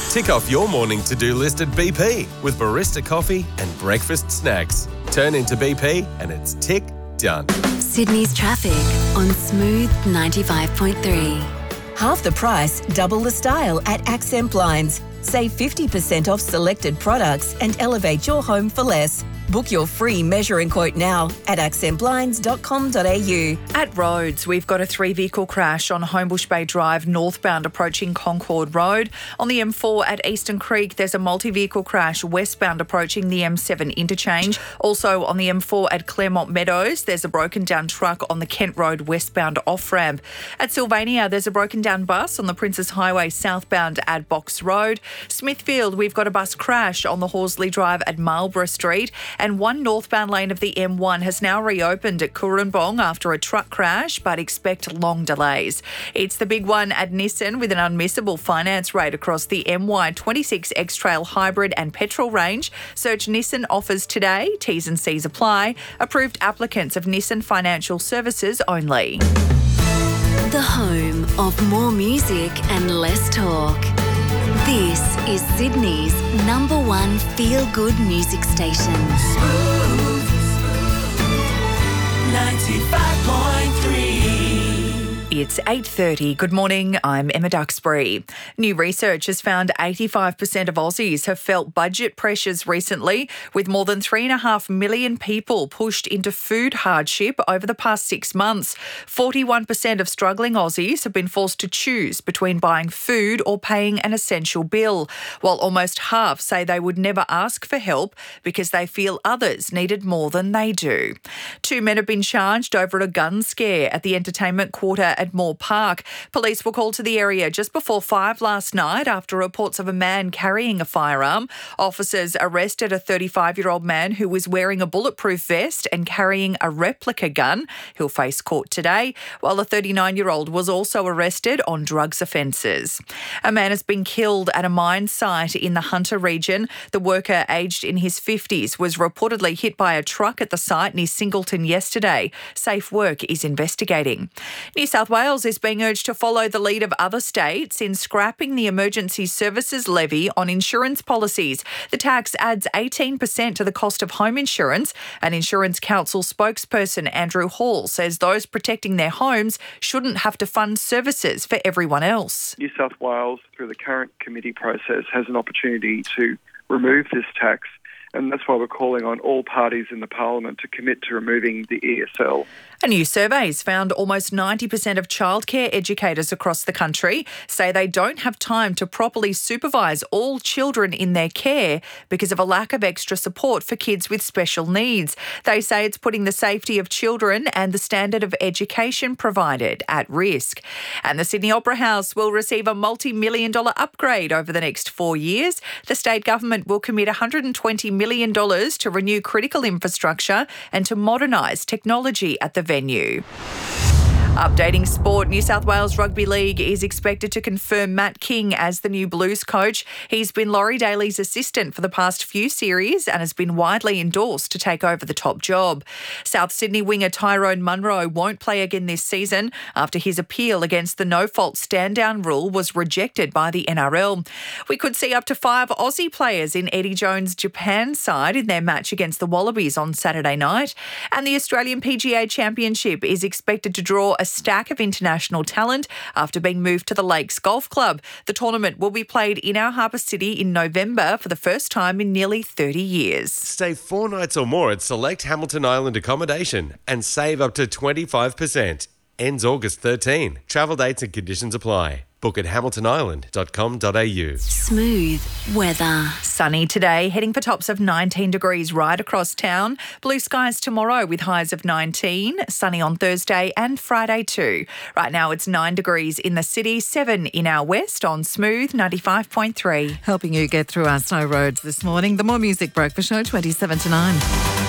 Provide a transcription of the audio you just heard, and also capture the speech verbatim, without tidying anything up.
Tick off your morning to-do list at B P with barista coffee and breakfast snacks. Turn into B P and it's tick done. Sydney's traffic on Smooth ninety-five point three. Half the price, double the style at Accent Blinds. Save fifty percent off selected products and elevate your home for less. Book your free measuring quote now at accent blinds dot com dot a u. At Roads, we've got a three-vehicle crash on Homebush Bay Drive, northbound approaching Concord Road. On the M four at Eastern Creek, there's a multi-vehicle crash westbound approaching the M seven interchange. Also on the M four at Claremont Meadows, there's a broken-down truck on the Kent Road westbound off-ramp. At Sylvania, there's a broken-down bus on the Princes Highway southbound at Box Road. Smithfield, we've got a bus crash on the Horsley Drive at Marlborough Street. And one northbound lane of the M one has now reopened at Cooranbong after a truck crash, but expect long delays. It's the big one at Nissan with an unmissable finance rate across the M Y twenty-six X-Trail hybrid and petrol range. Search Nissan offers today. T's and C's apply. Approved applicants of Nissan Financial Services only. The home of more music and less talk. This is Sydney's number one feel-good music station. Smooth ninety-five point three. It's eight thirty. Good morning, I'm Emma Duxbury. New research has found eighty-five percent of Aussies have felt budget pressures recently, with more than three point five million people pushed into food hardship over the past six months. forty-one percent of struggling Aussies have been forced to choose between buying food or paying an essential bill, while almost half say they would never ask for help because they feel others need it more than they do. Two men have been charged over a gun scare at the entertainment quarter at Moore Park. Police were called to the area just before five last night after reports of a man carrying a firearm. Officers arrested a thirty-five-year-old man who was wearing a bulletproof vest and carrying a replica gun. He'll face court today, while a thirty-nine-year-old was also arrested on drugs offences. A man has been killed at a mine site in the Hunter region. The worker, aged in his fifties, was reportedly hit by a truck at the site near Singleton yesterday. Safe Work is investigating. New South Wales is being urged to follow the lead of other states in scrapping the emergency services levy on insurance policies. The tax adds eighteen percent to the cost of home insurance. An Insurance Council spokesperson, Andrew Hall, says those protecting their homes shouldn't have to fund services for everyone else. New South Wales, through the current committee process, has an opportunity to remove this tax, and that's why we're calling on all parties in the parliament to commit to removing the E S L. A new survey has found almost ninety percent of childcare educators across the country say they don't have time to properly supervise all children in their care because of a lack of extra support for kids with special needs. They say it's putting the safety of children and the standard of education provided at risk. And the Sydney Opera House will receive a multi-million dollar upgrade over the next four years. The state government will commit one hundred twenty million dollars to renew critical infrastructure and to modernise technology at the venue. Updating sport, New South Wales Rugby League is expected to confirm Matt King as the new Blues coach. He's been Laurie Daly's assistant for the past few series and has been widely endorsed to take over the top job. South Sydney winger Tyrone Munro won't play again this season after his appeal against the no-fault stand-down rule was rejected by the N R L. We could see up to five Aussie players in Eddie Jones' Japan side in their match against the Wallabies on Saturday night. And the Australian P G A Championship is expected to draw a stack of international talent after being moved to the Lakes Golf Club. The tournament will be played in our Harbour City in November for the first time in nearly thirty years. Stay four nights or more at select Hamilton Island accommodation and save up to twenty-five percent. Ends August thirteenth. Travel dates and conditions apply. Book at hamilton island dot com dot a u. Smooth weather. Sunny today, heading for tops of nineteen degrees right across town. Blue skies tomorrow with highs of nineteen. Sunny on Thursday and Friday too. Right now it's nine degrees in the city, seven in our west on Smooth ninety-five point three. Helping you get through our snow roads this morning. The More Music Breakfast Show, twenty-seven to nine.